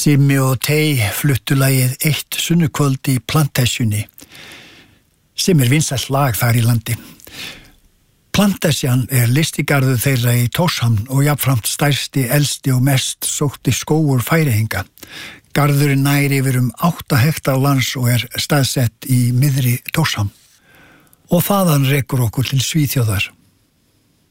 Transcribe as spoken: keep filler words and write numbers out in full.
Simmi og Tei fluttu lagið Eitt sunnukvöld í Plantasjunni, sem er vinsælt lag þar í landi. Plantasjan er listigarður þeirra í Tórshavn og jafnframt stærsti, elsti og mest sótti skógur Færeyinga. Garðurinn nær yfir um átta hektar lands og er staðsett í miðri Tórshavn. Og þaðan rekur okkur til Svíþjóðar.